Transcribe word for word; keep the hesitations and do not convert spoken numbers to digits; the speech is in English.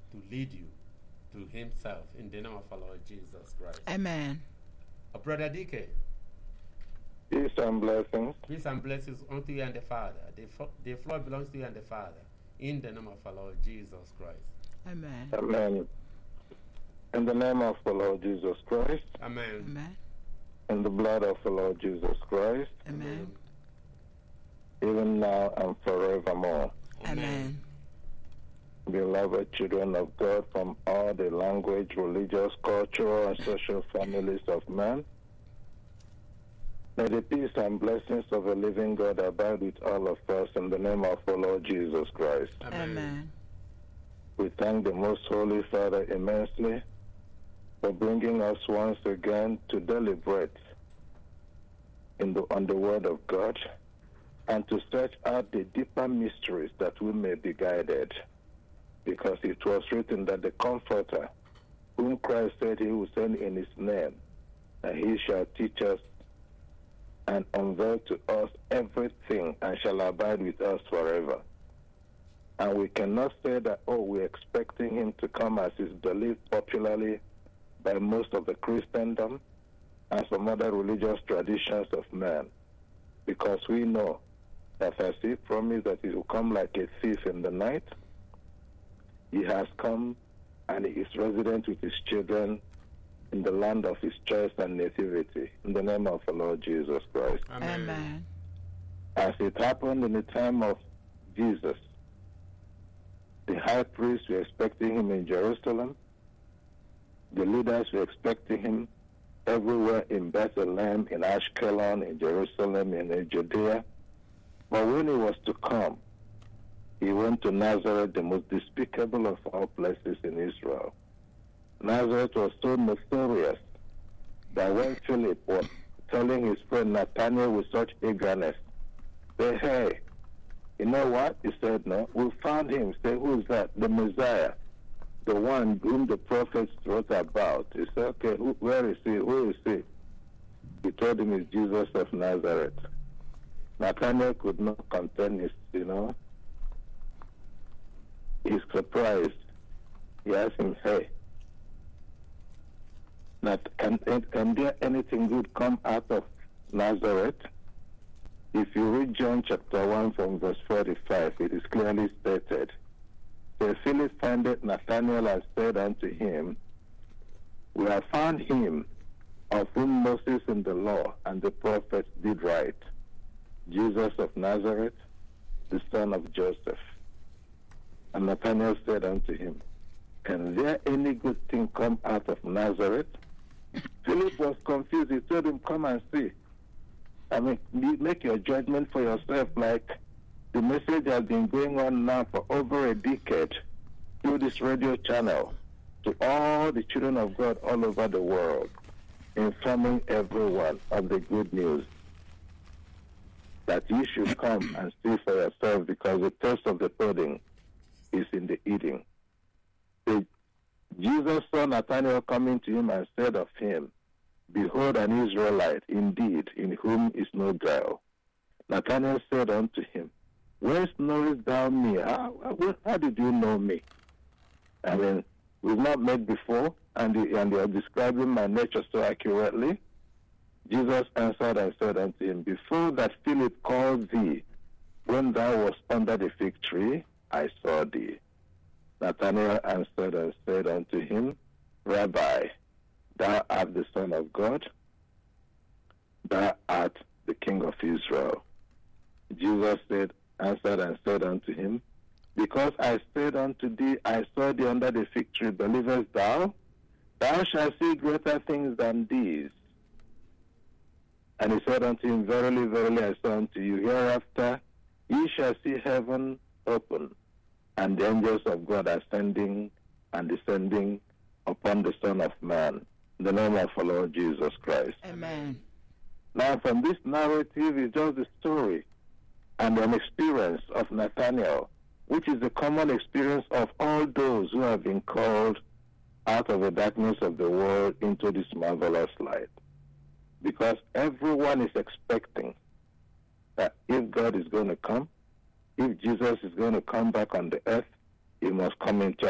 to lead you to himself in the name of our Lord Jesus Christ. Amen. Uh, Brother D K. Peace and blessings. Peace and blessings unto you and the Father. The, fo- the floor belongs to you and the Father. In the name of our Lord Jesus Christ. Amen. Amen. In the name of the Lord Jesus Christ. Amen. Amen. In the blood of the Lord Jesus Christ. Amen. Even now and forevermore. Amen. Beloved children of God from all the language, religious, cultural, and social families of man, may the peace and blessings of the living God abide with all of us in the name of the Lord Jesus Christ. Amen. Amen. We thank the Most Holy Father immensely for bringing us once again to deliberate in the, on the Word of God and to search out the deeper mysteries that we may be guided. Because it was written that the Comforter, whom Christ said he would send in his name, and he shall teach us and unveil to us everything and shall abide with us forever. And we cannot say that, oh, we're expecting him to come as is believed popularly by most of the Christendom and some other religious traditions of man, because we know that as he promised that he will come like a thief in the night, he has come and he is resident with his children in the land of his choice and nativity. In the name of the Lord Jesus Christ. Amen. Amen. As it happened in the time of Jesus, the high priests were expecting him in Jerusalem. The leaders were expecting him everywhere in Bethlehem, in Ashkelon, in Jerusalem, in Judea. But when he was to come, he went to Nazareth, the most despicable of all places in Israel. Nazareth was so notorious that when Philip was telling his friend Nathanael with such eagerness, say, hey, you know what? He said, no. We found him. Say, who is that? The Messiah, the one whom the prophets wrote about. He said, okay, who, where is he? Who is he? He told him it's Jesus of Nazareth. Nathanael could not contain his, you know, he's surprised. He asked him, hey, Not, can, can there anything good come out of Nazareth? If you read John chapter one from verse forty-five, it is clearly stated. So Philip findeth Nathanael and said unto him, we have found him of whom Moses in the law and the prophets did write, Jesus of Nazareth, the son of Joseph. And Nathanael said unto him, can there any good thing come out of Nazareth? Philip was confused. He told him, come and see. I mean, make your judgment for yourself. Like the message has been going on now for over a decade through this radio channel to all the children of God all over the world, informing everyone of the good news that you should come and see for yourself, because the taste of the pudding is in the eating. The, Jesus saw Nathanael coming to him and said of him, behold, an Israelite, indeed, in whom is no guile. Nathanael said unto him, whence knowest thou me? How, how, how did you know me? I mean, we've not met before, and, the, and you are describing my nature so accurately. Jesus answered and said unto him, before that Philip called thee, when thou wast under the fig tree, I saw thee. Nathanael answered and said unto him, Rabbi, thou art the Son of God, thou art the King of Israel. Jesus said, answered and said unto him, because I said unto thee, I saw thee under the fig tree, believest thou? Thou shalt see greater things than these. And he said unto him, verily, verily, I say unto you, hereafter ye shall see heaven open, and the angels of God ascending and descending upon the Son of Man. In the name of our Lord Jesus Christ. Amen. Now, from this narrative is just the story and an experience of Nathanael, which is the common experience of all those who have been called out of the darkness of the world into this marvelous light. Because everyone is expecting that if God is going to come, if Jesus is going to come back on the earth, he must come into